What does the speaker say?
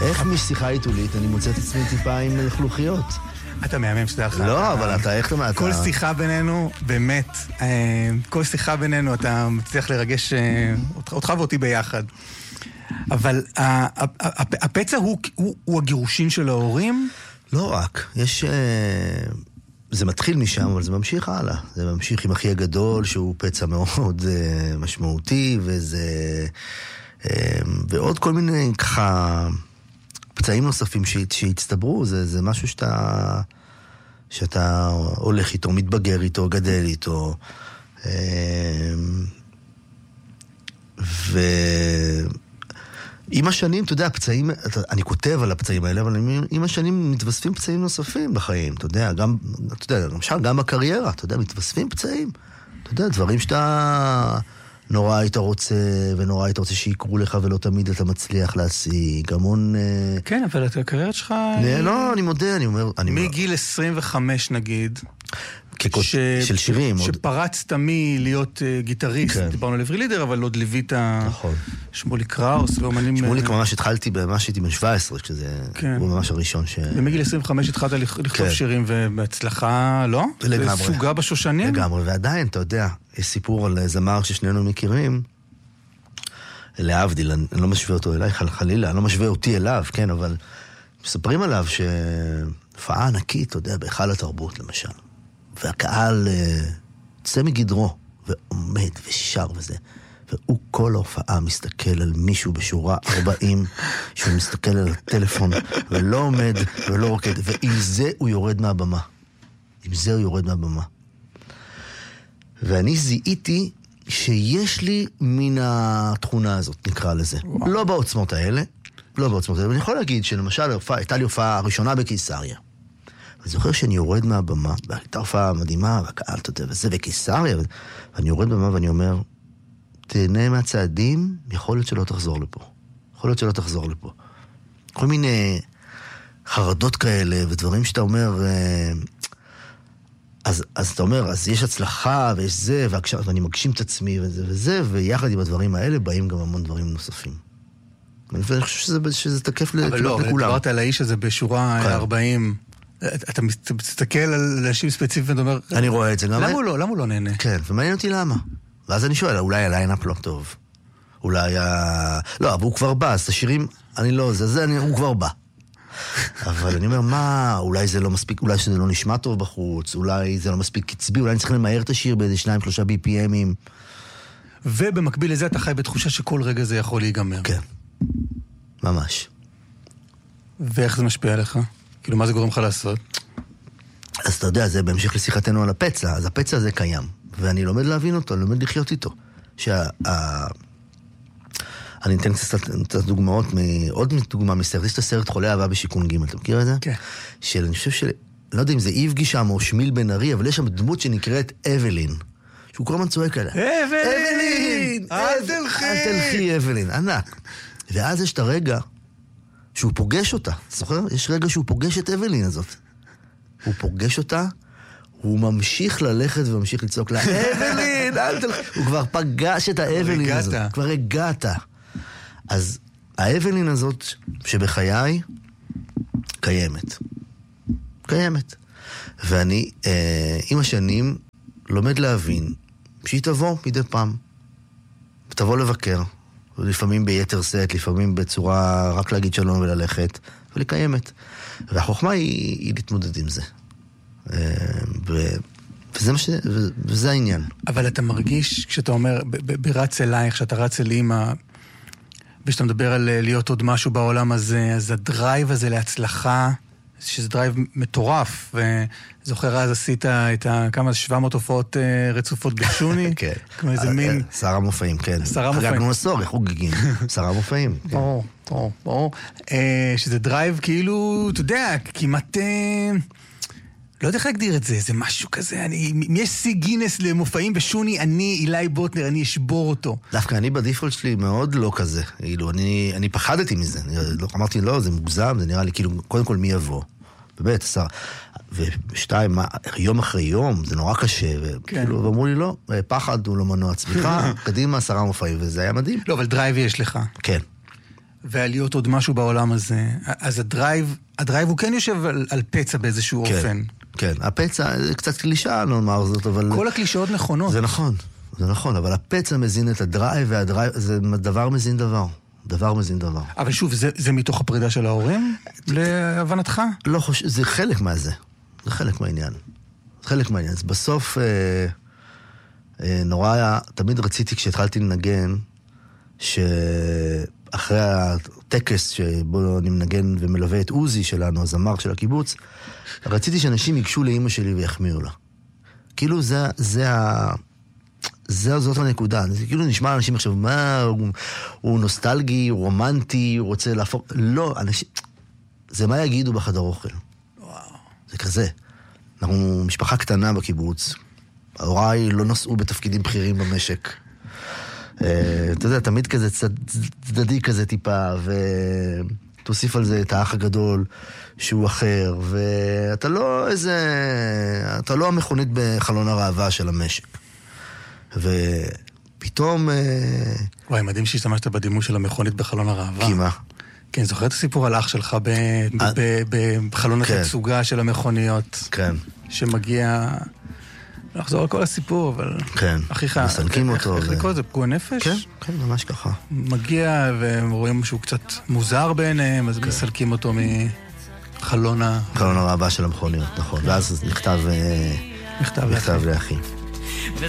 איך משיחה איתולית אני מוצא את עצמי טיפה עם לחלוכיות? אתה מהמם שתדע לך. לא, אבל אתה איך אתה... כל שיחה בינינו, באמת, כל שיחה בינינו אתה מצליח לרגש אותך ואותי ביחד. אבל הפצע הוא הגירושין של ההורים? לא רק, יש... זה מתחיל משם, אבל זה ממשיך הלאה. זה ממשיך עם אחי הגדול, שהוא פצע מאוד משמעותי, ועוד כל מיני ככה פצעים נוספים שהצטברו. זה משהו שאתה הולך איתו, מתבגר איתו, גדל איתו. עם השנים, אתה יודע, הפצעים, אני כותב על הפצעים האלה, אבל עם השנים מתווספים פצעים נוספים בחיים, אתה יודע, למשל, גם בקריירה, אתה יודע, מתווספים פצעים, אתה יודע, דברים שאתה נורא היית רוצה, ונורא היית רוצה שיקרו לך, ולא תמיד אתה מצליח להשיג, המון... כן, אבל את הקריירה שלך... לא, אני מודה, אני אומר... מגיל 25 נגיד... של שירים. שפרצת מלהיות גיטריסט, דיברנו על עברי לידר, אבל עוד ליווית שמולי קראוס ואומנים... שמוליק ממש התחלתי ממש הייתי בן 17, כשזה הוא ממש הראשון ש... ומגיל 25 התחלת לכתוב שירים ובהצלחה, לא? לגמרי. וסוגה בשושנים? לגמרי, ועדיין, אתה יודע, יש סיפור על זמר ששנינו מכירים, להבדיל, אני לא משווה אותו אליי, חלילה, אני לא משווה אותי אליו, כן, אבל מספרים עליו שהופעה ענקית, אתה יודע, בהיכל התרבות למשל. והקהל יוצא מגדרו, ועומד ושר וזה. והוא כל ההופעה מסתכל על מישהו בשורה 40, שהוא מסתכל על הטלפון, ולא עומד ולא רוקד, ועם זה הוא יורד מהבמה. עם זה הוא יורד מהבמה. ואני זיהיתי שיש לי מן התכונה הזאת, נקרא לזה. לא בעוצמות האלה, ואני יכול להגיד שלמשל הייתה לי הופעה הראשונה בקיסריה. אני זוכר שאני יורד מהבמה, והייתה הופעה מדהימה, והקהל תודה וזה, וקיסריה, ואני יורד מהבמה ואני אומר, תהנה מהצעדים, יכול להיות שלא תחזור לפה. כל מיני חרדות כאלה, ודברים שאתה אומר, אז אתה אומר, אז יש הצלחה, ויש זה, ואני מגשים את עצמי, וזה, ויחד עם הדברים האלה, באים גם המון דברים נוספים. ואני חושב שזה תקף לכולם. אבל לא, דיברת על האיש הזה בשורה 40, אתה מסתכל על אנשים ספציפיים ואתה אומר... אני רואה את זה גם... למה הוא לא נהנה? כן, ומעניין אותי למה. ואז אני שואל, אולי הליינאפ לא טוב. אולי לא, אבל הוא כבר בא, אז את השירים, אני לא... הוא כבר בא. אבל אני אומר, מה, אולי זה לא מספיק, אולי שזה לא נשמע טוב בחוץ, אולי זה לא מספיק קצבי, אולי אני צריך למהר את השיר באיזה 2-3 BPM'ים. ובמקביל לזה אתה חי בתחושה שכל רגע זה יכול להיגמר. כן, ממש. ואיך זה משפיע עליך? כאילו, מה זה גורם לך לעשות? אז אתה יודע, זה בהמשך לשיחתנו על הפצע, אז הפצע הזה קיים, ואני לומד להבין אותו, לומד לחיות איתו. אני אתן קצת דוגמאות, עוד דוגמה מסרט, יש את הסרט חולה אהבה בשיכון ג', אתה מכיר את זה? כן. אני חושב לא יודע אם זה איבגי שם או שמיל בן ארי, אבל יש שם דמות שנקראת אבלין, שהוא כל הזמן צועק עליה. אבלין! אל תלכי, אבלין, ענק. ואז יש את הרגע שהוא פוגש אותה, זוכר? יש רגע שהוא פוגש את אבלין הזאת. הוא פוגש אותה, הוא ממשיך ללכת וממשיך לצעוק לה, אבלין, אל תלכי. הוא כבר פגש את האבלין הזאת. כבר הגעת. אז האבלין הזאת שבחיי קיימת. ואני עם השנים לומד להבין שהיא תבוא מדי פעם. תבוא לבקר. לפעמים ביתר סט, לפעמים בצורה רק להגיד שלום וללכת, אבל היא קיימת. והחוכמה היא להתמודד עם זה. וזה העניין. אבל אתה מרגיש, כשאתה אומר, ברץ אלייך, כשאתה רץ אל אימא, ושאתה מדבר על להיות עוד משהו בעולם הזה, אז הדרייב הזה להצלחה, שזה דרייב מטורף, וזוכר אז עשית את כמה 700 הופעות רצופות בשוני? כן. כמו איזה מין... שר המופעים, כן. שר המופעים. חגגנו מסור, איך חוגגים? שר המופעים. ברור. שזה דרייב כאילו, אתה יודע, כמעט... לא יודע איך להגדיר את זה, זה משהו כזה, אם יש סי גינס למופעים בשוני, אילי בוטנר, אני אשבור אותו. דווקא אני בדיפולט שלי מאוד לא כזה, כאילו, אני פחדתי מזה, אמרתי לא, זה מוגזם, זה נראה לי כאילו, קודם כל מי יבוא, באמת, ושתיים, יום אחרי יום, זה נורא קשה, ואמרו לי לא, פחד הוא לא מנוע צמיחה, קדימה 10 מופעים, וזה היה מדהים. לא, אבל דרייב יש לך. כן. ועליות עוד משהו בעולם הזה. אז הדרייב הוא כן יושב על פצע באיזשהו אופן. כן, הפצע, זה קצת קלישה, נאמר זאת, אבל... כל הקלישאות נכונות. זה נכון, אבל הפצע מזין את הדרייב, והדרייב, זה דבר מזין דבר. דבר מזין דבר. אבל שוב, זה מתוך הפרידה של ההורים, להבנתך? לא חושב, זה חלק מהזה. זה חלק מהעניין. אז בסוף, נורא היה, תמיד רציתי כשהתחלתי לנגן, שאחרי הטקס שבו אני מנגן ומלווה את עוזי שלנו, הזמר של הקיבוץ, רציתי שאנשים ייגשו לאמא שלי ויחמיאו לה. כאילו זאת הנקודה. זה כאילו נשמע לאנשים עכשיו, מה, הוא נוסטלגי, הוא רומנטי, הוא רוצה להפוך... לא, אנשים... זה מה יגידו בחדר אוכל. וואו. זה כזה. אנחנו משפחה קטנה בקיבוץ. ההוריי לא נוסעו בתפקידים בכירים במשק. אתה יודע, תמיד כזה צדדי כזה טיפה, ותוסיף על זה את האח הגדול שהוא אחר, ואתה לא אתה לא המכונית בחלון הראווה של המשק. ופתאום... וואי, מדהים שהשתמשת בדימוי של המכונית בחלון הראווה. כי מה? כן, זוכר את הסיפור על אח שלך בחלון התצוגה של המכוניות. כן. שמגיע... לא אחזור על כל הסיפור, אבל... כן, מסלקים אותו. איך לקרוא את זה? פגוע נפש? כן, ממש ככה. מגיע ורואים שהוא קצת מוזר בעיניהם, אז מסלקים אותו מחלון הראווה של המכוניות, נכון. ואז נכתב לאחי.